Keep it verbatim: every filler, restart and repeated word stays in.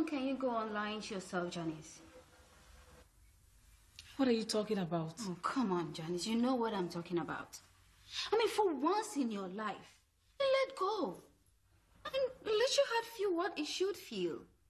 long can you go on lying to yourself, Janice? What are you talking about? Oh, come on, Janice. You know what I'm talking about. I mean, for once in your life, let go. I mean, let your heart feel what it should feel.